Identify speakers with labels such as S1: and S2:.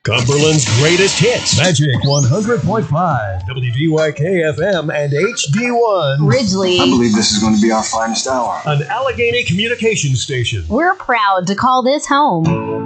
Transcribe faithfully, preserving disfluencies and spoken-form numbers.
S1: Cumberland's greatest hits.
S2: Magic one hundred point five, W D Y K F M and H D one.
S3: Ridgely.
S4: I believe this is going to be our finest hour.
S1: An Allegheny communications station.
S3: We're proud to call this home.